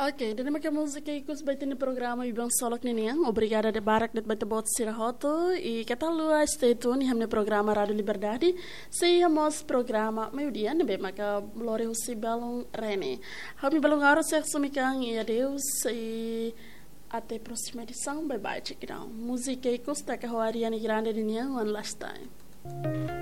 Ok, dan makan música e kus baita no programa Ibang Solok Niniang. Obrigada de barak det baita bot sirahoto. E kata lua stay tune hamne programa Rádio Liberdade. Seiamos programa meio-dia nebe maka Lore Husi Balong Rene. Hami balong aro ser sumikang e adeus e até a próxima edição. Bye bye, check it out. Música e kus taka ho Ariane Grande Niniang one last time.